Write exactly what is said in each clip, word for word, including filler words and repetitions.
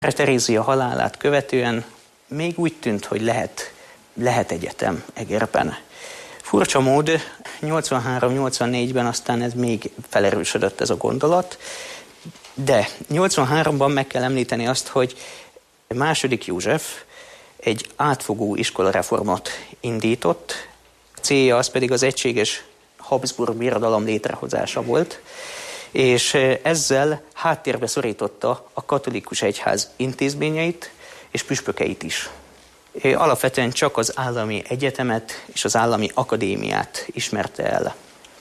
Terézia halálát követően még úgy tűnt, hogy lehet, lehet egyetem Egerben. Furcsa mód, nyolcvanhárom-nyolcvannégyben aztán ez még felerősödött ez a gondolat, de nyolcvanháromban meg kell említeni azt, hogy második József egy átfogó iskolareformot indított, célja az pedig az egységes Habsburg birodalom létrehozása volt, és ezzel háttérbe szorította a katolikus egyház intézményeit és püspökeit is. Alapvetően csak az állami egyetemet és az állami akadémiát ismerte el.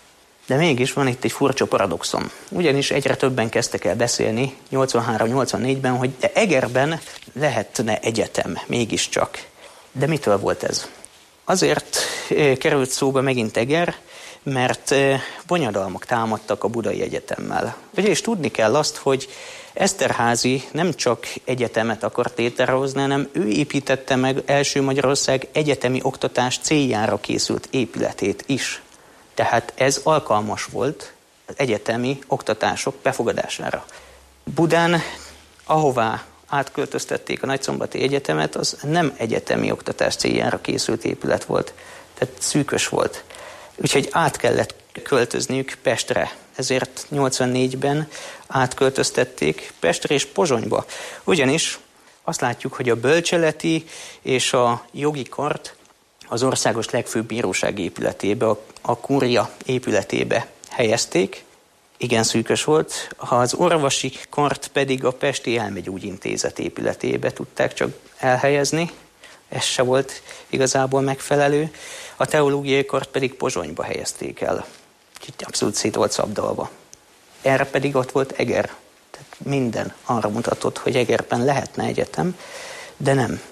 De mégis van itt egy furcsa paradoxon. Ugyanis egyre többen kezdtek el beszélni nyolcvanhárom-nyolcvannégyben, hogy de Egerben lehetne egyetem, mégiscsak. De mitől volt ez? Azért került szóba megint Eger, mert bonyodalmak támadtak a Budai Egyetemmel. Ugyanis tudni kell azt, hogy Eszterházy nem csak egyetemet akart létrehozni, hanem ő építette meg első Magyarország egyetemi oktatás céljára készült épületét is. Tehát ez alkalmas volt az egyetemi oktatások befogadására. Budán, ahová átköltöztették a Nagyszombati Egyetemet, az nem egyetemi oktatás céljára készült épület volt, tehát szűkös volt. Úgyhogy át kellett költözniük Pestre, ezért nyolcvannégyben átköltöztették Pestre és Pozsonyba. Ugyanis azt látjuk, hogy a bölcseleti és a jogi kart az országos legfőbb bíróság épületébe, a, a kúria épületébe helyezték. Igen szűkös volt, ha az orvosi kart pedig a Pesti Elmegyógyintézet épületébe tudták csak elhelyezni, ez se volt igazából megfelelő, a teológiai kart pedig Pozsonyba helyezték el, úgyhogy abszolút szét volt szabdalva. Erre pedig ott volt Eger, tehát minden arra mutatott, hogy Egerben lehetne egyetem, de nem,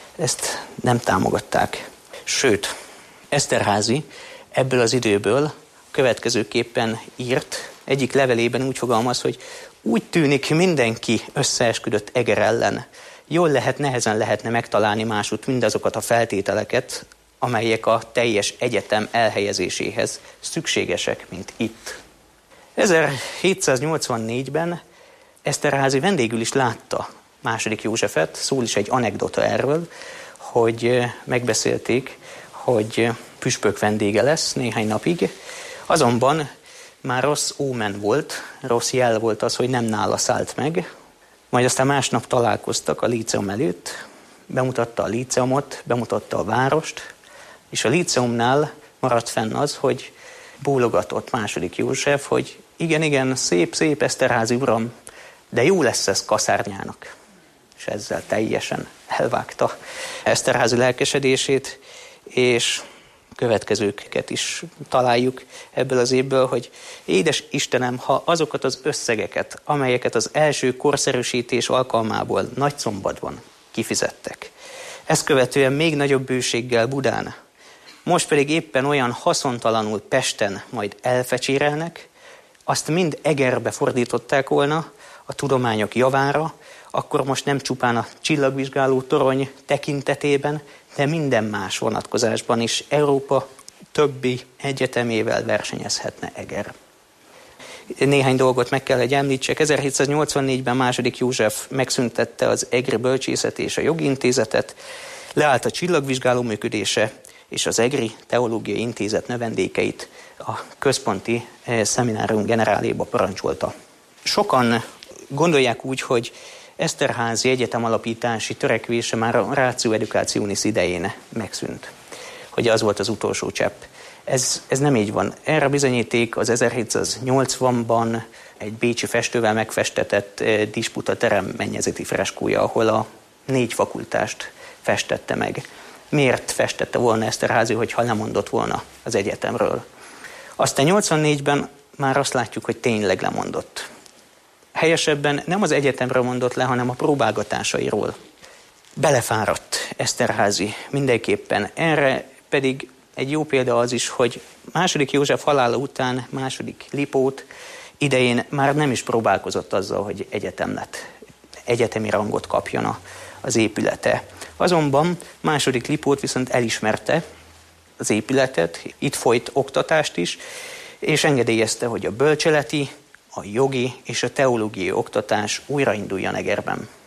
ezt nem támogatták. Sőt, Eszterházy ebből az időből következőképpen írt, egyik levelében úgy fogalmaz, hogy úgy tűnik mindenki összeesküdött Eger ellen. Jól lehet, nehezen lehetne megtalálni másút mindazokat a feltételeket, amelyek a teljes egyetem elhelyezéséhez szükségesek, mint itt. ezerhétszáznyolcvannégyben Eszterházy vendégül is látta második Józsefet, szól is egy anekdota erről, hogy megbeszélték, hogy püspök vendége lesz néhány napig, azonban már rossz ómen volt, rossz jel volt az, hogy nem nála szállt meg, majd aztán másnap találkoztak a líceum előtt, bemutatta a líceumot, bemutatta a várost, és a líceumnál maradt fenn az, hogy bólogatott második József, hogy igen, igen, szép, szép Eszterházy uram, de jó lesz ez kaszárnyának. És ezzel teljesen elvágta Eszterházy lelkesedését, és következőket is találjuk ebből az évből, hogy édes Istenem, ha azokat az összegeket, amelyeket az első korszerűsítés alkalmából Nagyszombatban kifizettek, ezt követően még nagyobb bőséggel Budán, most pedig éppen olyan haszontalanul Pesten majd elfecsérelnek, azt mind Egerbe fordították volna a tudományok javára, akkor most nem csupán a csillagvizsgáló torony tekintetében, de minden más vonatkozásban is Európa többi egyetemével versenyezhetne Eger. Néhány dolgot meg kell, hogy említsek. ezerhétszáznyolcvannégyben második József megszüntette az egri bölcsészet és a jogi intézetet, leállt a csillagvizsgáló működése, és az Egri Teológiai Intézet növendékeit a központi szeminárium generáléba parancsolta. Sokan gondolják úgy, hogy Eszterházy egyetem alapítási törekvése már a Ratio Educationis idején megszűnt, hogy az volt az utolsó csepp. Ez, ez nem így van. Erre bizonyíték az ezerhétszáznyolcvanban egy bécsi festővel megfestetett Disputa terem mennyezeti freskója, ahol a négy fakultást festette meg. Miért festette volna Eszterházy, hogyha lemondott volna az egyetemről? Aztán nyolcvannégyben már azt látjuk, hogy tényleg lemondott. Helyesebben nem az egyetemről mondott le, hanem a próbálgatásairól. Belefáradt Eszterházy mindenképpen. Erre pedig egy jó példa az is, hogy második József halála után második Lipót idején már nem is próbálkozott azzal, hogy egyetem lett, egyetemi rangot kapjon az épülete. Azonban második Lipót viszont elismerte az épületet, itt folyt oktatást is, és engedélyezte, hogy a bölcseleti, a jogi és a teológiai oktatás újrainduljon Egerben.